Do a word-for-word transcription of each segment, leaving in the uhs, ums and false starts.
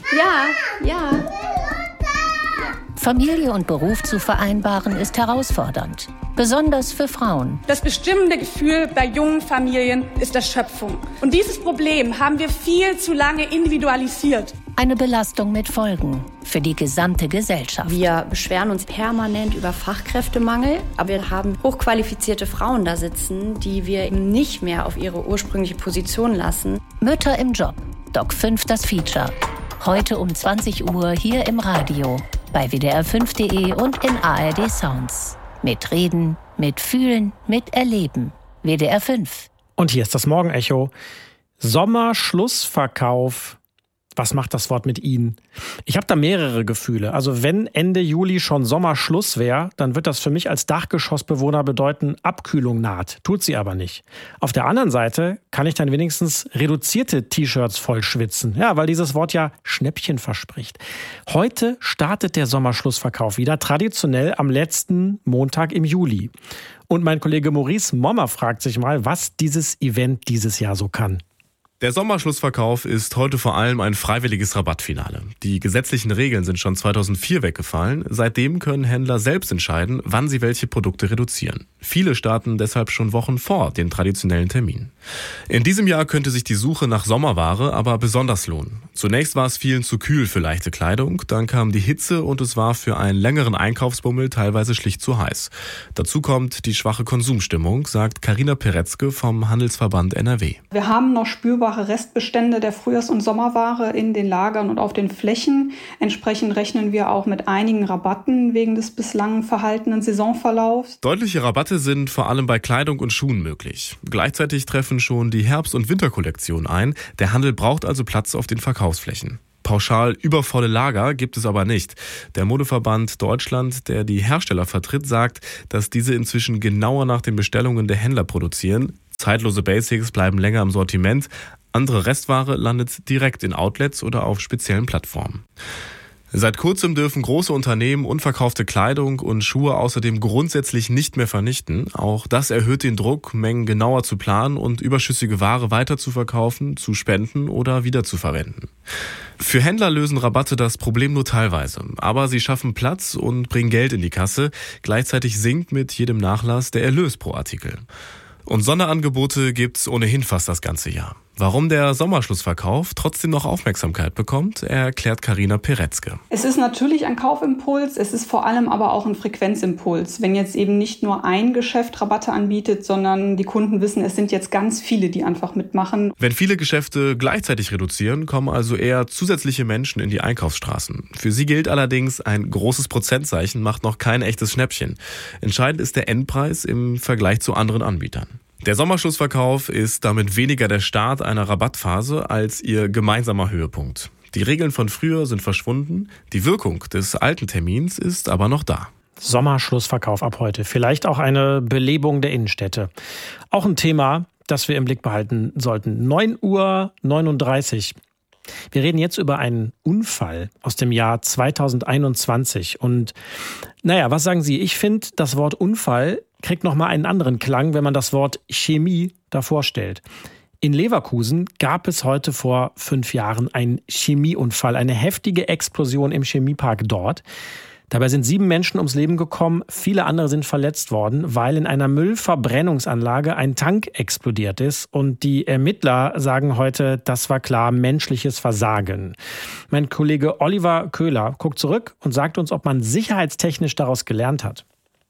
Ja, ja. Familie und Beruf zu vereinbaren ist herausfordernd, besonders für Frauen. Das bestimmende Gefühl bei jungen Familien ist Erschöpfung. Und dieses Problem haben wir viel zu lange individualisiert. Eine Belastung mit Folgen für die gesamte Gesellschaft. Wir beschweren uns permanent über Fachkräftemangel, aber wir haben hochqualifizierte Frauen da sitzen, die wir eben nicht mehr auf ihre ursprüngliche Position lassen. Mütter im Job, Doc fünf das Feature. Heute um zwanzig Uhr hier im Radio, bei W D R fünf punkt de und in A R D Sounds. Mit Reden, mit Fühlen, mit Erleben. W D R fünf. Und hier ist das Morgenecho. Sommerschlussverkauf. Was macht das Wort mit Ihnen? Ich habe da mehrere Gefühle. Also wenn Ende Juli schon Sommerschluss wäre, dann wird das für mich als Dachgeschossbewohner bedeuten, Abkühlung naht. Tut sie aber nicht. Auf der anderen Seite kann ich dann wenigstens reduzierte T-Shirts voll schwitzen. Ja, weil dieses Wort ja Schnäppchen verspricht. Heute startet der Sommerschlussverkauf wieder, traditionell am letzten Montag im Juli. Und mein Kollege Maurice Mommer fragt sich mal, was dieses Event dieses Jahr so kann. Der Sommerschlussverkauf ist heute vor allem ein freiwilliges Rabattfinale. Die gesetzlichen Regeln sind schon zweitausendvier weggefallen. Seitdem können Händler selbst entscheiden, wann sie welche Produkte reduzieren. Viele starten deshalb schon Wochen vor den traditionellen Termin. In diesem Jahr könnte sich die Suche nach Sommerware aber besonders lohnen. Zunächst war es vielen zu kühl für leichte Kleidung, dann kam die Hitze und es war für einen längeren Einkaufsbummel teilweise schlicht zu heiß. Dazu kommt die schwache Konsumstimmung, sagt Carina Peretzke vom Handelsverband N R W. Wir haben noch spürbare Restbestände der Frühjahrs- und Sommerware in den Lagern und auf den Flächen. Entsprechend rechnen wir auch mit einigen Rabatten wegen des bislang verhaltenen Saisonverlaufs. Deutliche Rabatte sind vor allem bei Kleidung und Schuhen möglich. Gleichzeitig treffen schon die Herbst- und Winterkollektion ein. Der Handel braucht also Platz auf den Verkaufsflächen. Pauschal übervolle Lager gibt es aber nicht. Der Modeverband Deutschland, der die Hersteller vertritt, sagt, dass diese inzwischen genauer nach den Bestellungen der Händler produzieren. Zeitlose Basics bleiben länger im Sortiment. Andere Restware landet direkt in Outlets oder auf speziellen Plattformen. Seit kurzem dürfen große Unternehmen unverkaufte Kleidung und Schuhe außerdem grundsätzlich nicht mehr vernichten. Auch das erhöht den Druck, Mengen genauer zu planen und überschüssige Ware weiter zu verkaufen, zu spenden oder wiederzuverwenden. Für Händler lösen Rabatte das Problem nur teilweise, aber sie schaffen Platz und bringen Geld in die Kasse. Gleichzeitig sinkt mit jedem Nachlass der Erlös pro Artikel. Und Sonderangebote gibt's ohnehin fast das ganze Jahr. Warum der Sommerschlussverkauf trotzdem noch Aufmerksamkeit bekommt, erklärt Carina Peretzke. Es ist natürlich ein Kaufimpuls, es ist vor allem aber auch ein Frequenzimpuls. Wenn jetzt eben nicht nur ein Geschäft Rabatte anbietet, sondern die Kunden wissen, es sind jetzt ganz viele, die einfach mitmachen. Wenn viele Geschäfte gleichzeitig reduzieren, kommen also eher zusätzliche Menschen in die Einkaufsstraßen. Für sie gilt allerdings, ein großes Prozentzeichen macht noch kein echtes Schnäppchen. Entscheidend ist der Endpreis im Vergleich zu anderen Anbietern. Der Sommerschlussverkauf ist damit weniger der Start einer Rabattphase als ihr gemeinsamer Höhepunkt. Die Regeln von früher sind verschwunden, die Wirkung des alten Termins ist aber noch da. Sommerschlussverkauf ab heute. Vielleicht auch eine Belebung der Innenstädte. Auch ein Thema, das wir im Blick behalten sollten. neun Uhr neununddreißig. Wir reden jetzt über einen Unfall aus dem Jahr zweitausendeinundzwanzig. Und naja, was sagen Sie? Ich finde, das Wort Unfall kriegt nochmal einen anderen Klang, wenn man das Wort Chemie davor stellt. In Leverkusen gab es heute vor fünf Jahren einen Chemieunfall, eine heftige Explosion im Chemiepark dort. Dabei sind sieben Menschen ums Leben gekommen, viele andere sind verletzt worden, weil in einer Müllverbrennungsanlage ein Tank explodiert ist. Und die Ermittler sagen heute, das war klar menschliches Versagen. Mein Kollege Oliver Köhler guckt zurück und sagt uns, ob man sicherheitstechnisch daraus gelernt hat.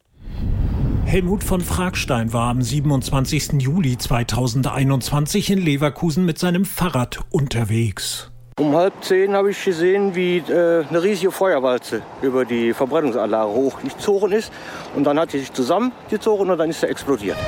Helmut von Fragstein war am siebenundzwanzigsten Juli zweitausendeinundzwanzig in Leverkusen mit seinem Fahrrad unterwegs. Um halb zehn habe ich gesehen, wie äh, eine riesige Feuerwalze über die Verbrennungsanlage hochgezogen ist. Und dann hat sie sich zusammengezogen und dann ist sie explodiert.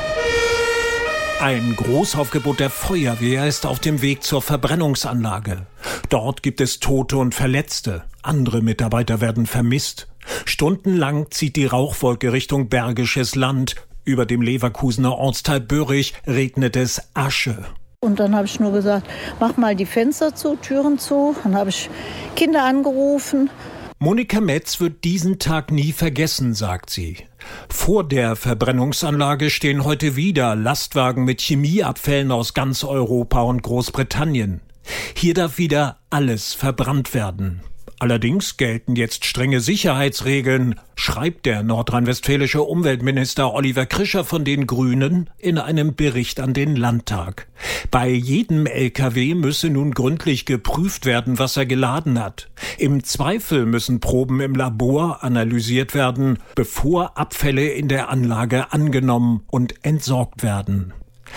Ein Großaufgebot der Feuerwehr ist auf dem Weg zur Verbrennungsanlage. Dort gibt es Tote und Verletzte. Andere Mitarbeiter werden vermisst. Stundenlang zieht die Rauchwolke Richtung Bergisches Land. Über dem Leverkusener Ortsteil Börrich regnet es Asche. Und dann habe ich nur gesagt, mach mal die Fenster zu, Türen zu. Dann habe ich Kinder angerufen. Monika Metz wird diesen Tag nie vergessen, sagt sie. Vor der Verbrennungsanlage stehen heute wieder Lastwagen mit Chemieabfällen aus ganz Europa und Großbritannien. Hier darf wieder alles verbrannt werden. Allerdings gelten jetzt strenge Sicherheitsregeln, schreibt der nordrhein-westfälische Umweltminister Oliver Krischer von den Grünen in einem Bericht an den Landtag. Bei jedem L K W müsse nun gründlich geprüft werden, was er geladen hat. Im Zweifel müssen Proben im Labor analysiert werden, bevor Abfälle in der Anlage angenommen und entsorgt werden.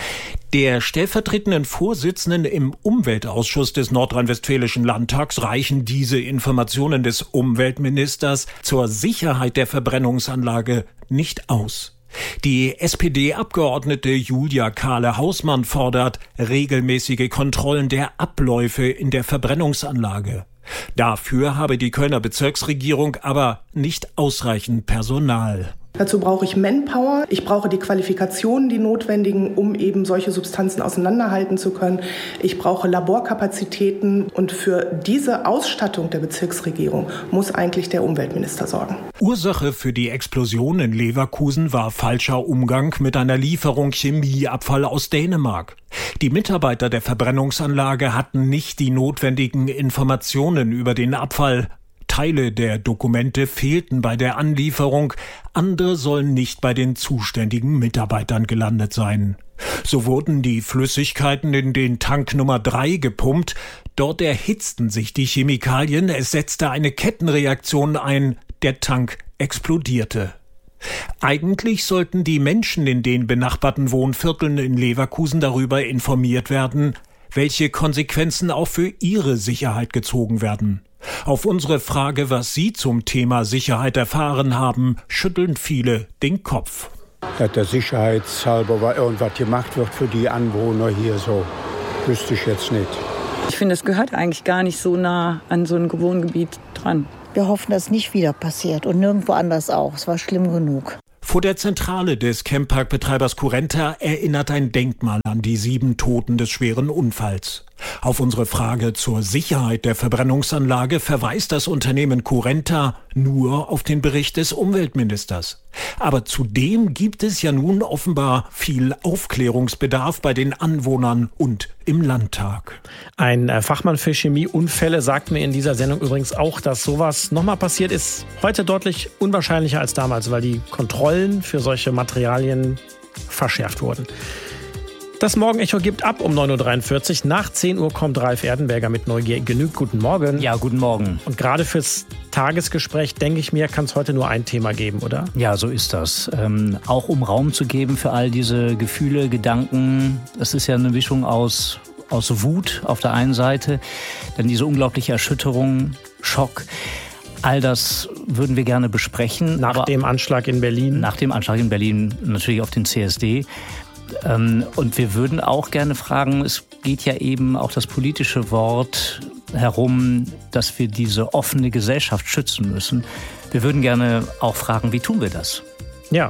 Der stellvertretenden Vorsitzenden im Umweltausschuss des Nordrhein-Westfälischen Landtags reichen diese Informationen des Umweltministers zur Sicherheit der Verbrennungsanlage nicht aus. Die S P D-Abgeordnete Julia Kahle-Hausmann fordert regelmäßige Kontrollen der Abläufe in der Verbrennungsanlage. Dafür habe die Kölner Bezirksregierung aber nicht ausreichend Personal. Dazu brauche ich Manpower, ich brauche die Qualifikationen, die notwendigen, um eben solche Substanzen auseinanderhalten zu können. Ich brauche Laborkapazitäten und für diese Ausstattung der Bezirksregierung muss eigentlich der Umweltminister sorgen. Ursache für die Explosion in Leverkusen war falscher Umgang mit einer Lieferung Chemieabfall aus Dänemark. Die Mitarbeiter der Verbrennungsanlage hatten nicht die notwendigen Informationen über den Abfall. Teile der Dokumente fehlten bei der Anlieferung, andere sollen nicht bei den zuständigen Mitarbeitern gelandet sein. So wurden die Flüssigkeiten in den Tank Nummer drei gepumpt, dort erhitzten sich die Chemikalien, es setzte eine Kettenreaktion ein, der Tank explodierte. Eigentlich sollten die Menschen in den benachbarten Wohnvierteln in Leverkusen darüber informiert werden, welche Konsequenzen auch für ihre Sicherheit gezogen werden. Auf unsere Frage, was Sie zum Thema Sicherheit erfahren haben, schütteln viele den Kopf. Dass der sicherheitshalber war irgendwas gemacht wird für die Anwohner hier, so wüsste ich jetzt nicht. Ich finde, es gehört eigentlich gar nicht so nah an so ein Wohngebiet dran. Wir hoffen, dass es nicht wieder passiert und nirgendwo anders auch. Es war schlimm genug. Vor der Zentrale des Campparkbetreibers Currenta erinnert ein Denkmal an die sieben Toten des schweren Unfalls. Auf unsere Frage zur Sicherheit der Verbrennungsanlage verweist das Unternehmen Currenta nur auf den Bericht des Umweltministers. Aber zudem gibt es ja nun offenbar viel Aufklärungsbedarf bei den Anwohnern und im Landtag. Ein Fachmann für Chemieunfälle sagt mir in dieser Sendung übrigens auch, dass sowas nochmal passiert ist. Heute deutlich unwahrscheinlicher als damals, weil die Kontrollen für solche Materialien verschärft wurden. Das Morgenecho gibt ab um neun Uhr dreiundvierzig. Nach zehn Uhr kommt Ralf Erdenberger mit Neugier genügt. Guten Morgen. Ja, guten Morgen. Und gerade fürs Tagesgespräch, denke ich mir, kann es heute nur ein Thema geben, oder? Ja, so ist das. Ähm, auch um Raum zu geben für all diese Gefühle, Gedanken. Es ist ja eine Mischung aus, aus Wut auf der einen Seite, dann diese unglaubliche Erschütterung, Schock. All das würden wir gerne besprechen. Nach aber dem Anschlag in Berlin? Nach dem Anschlag in Berlin natürlich auf den C S D. Und wir würden auch gerne fragen, es geht ja eben auch das politische Wort herum, dass wir diese offene Gesellschaft schützen müssen. Wir würden gerne auch fragen, wie tun wir das? Ja,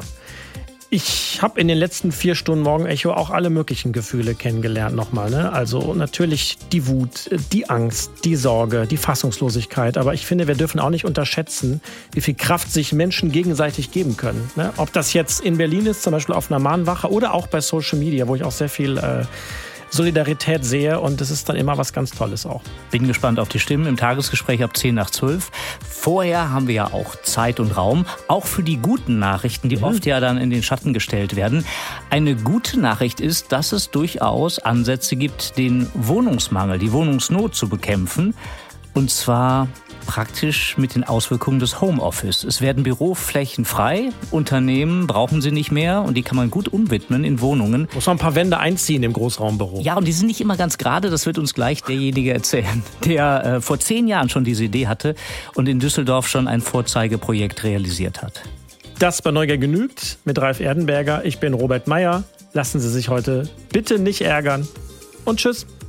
ich habe in den letzten vier Stunden Morgenecho auch alle möglichen Gefühle kennengelernt nochmal. Ne? Also natürlich die Wut, die Angst, die Sorge, die Fassungslosigkeit. Aber ich finde, wir dürfen auch nicht unterschätzen, wie viel Kraft sich Menschen gegenseitig geben können. Ne? Ob das jetzt in Berlin ist, zum Beispiel auf einer Mahnwache oder auch bei Social Media, wo ich auch sehr viel äh, Solidarität sehe. Und das ist dann immer was ganz Tolles auch. Bin gespannt auf die Stimmen im Tagesgespräch ab zehn nach zwölf. Vorher haben wir ja auch Zeit und Raum, auch für die guten Nachrichten, die mhm. oft ja dann in den Schatten gestellt werden. Eine gute Nachricht ist, dass es durchaus Ansätze gibt, den Wohnungsmangel, die Wohnungsnot zu bekämpfen. Und zwar praktisch mit den Auswirkungen des Homeoffice. Es werden Büroflächen frei, Unternehmen brauchen sie nicht mehr und die kann man gut umwidmen in Wohnungen. Muss man ein paar Wände einziehen im Großraumbüro. Ja, und die sind nicht immer ganz gerade, das wird uns gleich derjenige erzählen, der äh, vor zehn Jahren schon diese Idee hatte und in Düsseldorf schon ein Vorzeigeprojekt realisiert hat. Das bei Neugier genügt mit Ralf Erdenberger. Ich bin Robert Meyer. Lassen Sie sich heute bitte nicht ärgern und tschüss.